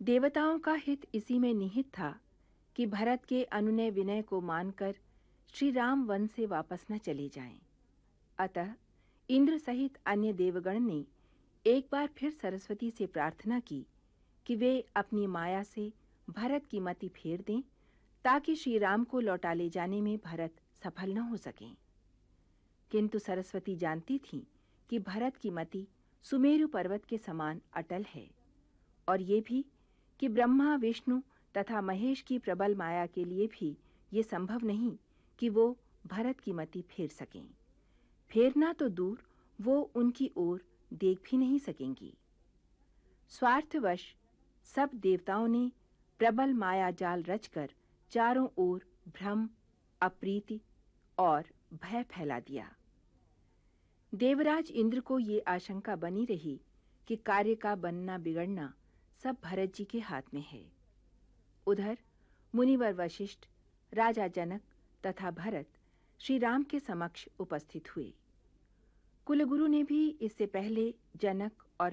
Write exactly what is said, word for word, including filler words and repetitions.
देवताओं का हित इसी में निहित था कि भरत के अनुनय विनय को मानकर श्री राम वन से वापस न चले जाएं। अतः इंद्र सहित अन्य देवगण ने एक बार फिर सरस्वती से प्रार्थना की कि वे अपनी माया से भरत की मति फेर दें, ताकि श्री राम को लौटा ले जाने में भरत सफल न हो सकें। किंतु सरस्वती जानती थीं कि भरत की मति सुमेरु पर्वत के समान अटल है, और ये भी कि ब्रह्मा, विष्णु तथा महेश की प्रबल माया के लिए भी ये संभव नहीं कि वो भरत की मति फेर सकें। फेरना तो दूर, वो उनकी ओर देख भी नहीं सकेंगी। स्वार्थवश सब देवताओं ने प्रबल माया जाल रचकर चारों ओर भ्रम, अप्रीति और भय फैला दिया। देवराज इंद्र को ये आशंका बनी रही कि कार्य का बनना बिगड़ना सब भरत जी के हाथ में है। उधर मुनिवर वशिष्ठ, राजा जनक तथा भरत श्री राम के समक्ष उपस्थित हुए। कुलगुरु ने भी इससे पहले जनक और